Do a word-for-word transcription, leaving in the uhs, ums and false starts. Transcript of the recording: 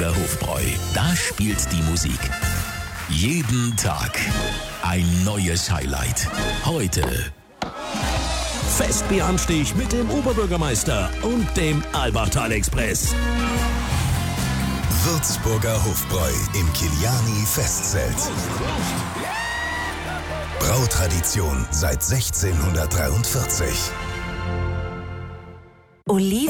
Würzburger Hofbräu. Da spielt die Musik. Jeden Tag ein neues Highlight. Heute Festbieranstich mit dem Oberbürgermeister und dem Albachtal Express. Würzburger Hofbräu im Kiliani Festzelt. Brautradition seit sechzehnhundertdreiundvierzig. Oliven